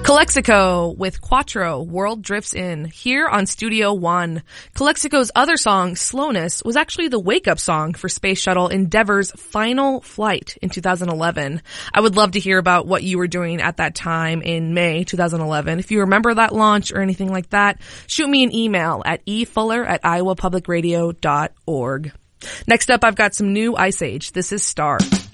Calexico with Quattro, World Drifts In, here on Studio One. Calexico's other song, Slowness, was actually the wake-up song for Space Shuttle Endeavour's final flight in 2011. I would love to hear about what you were doing at that time in May 2011. If you remember that launch or anything like that, shoot me an email at efuller@iowapublicradio.org. Next up, I've got some new Ice Age. This is Star.